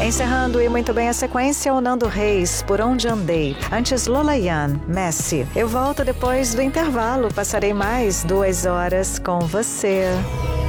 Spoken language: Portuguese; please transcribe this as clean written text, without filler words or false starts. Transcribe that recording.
Encerrando e muito bem a sequência, o Nando Reis, Por Onde Andei. Antes, Lola Yan, Messi. Eu volto depois do intervalo, passarei mais 2 horas com você.